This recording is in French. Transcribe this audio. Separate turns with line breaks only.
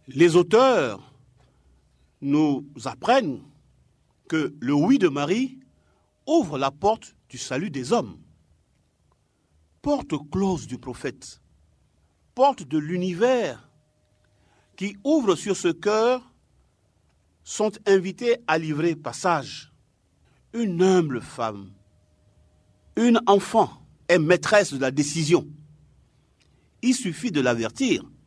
Les auteurs nous apprennent que le oui de Marie ouvre la porte du salut des hommes. Porte close du prophète, porte de l'univers qui ouvre sur ce cœur, sont invités à livrer passage. Une humble femme, une enfant est maîtresse de la décision. Il suffit de l'avertir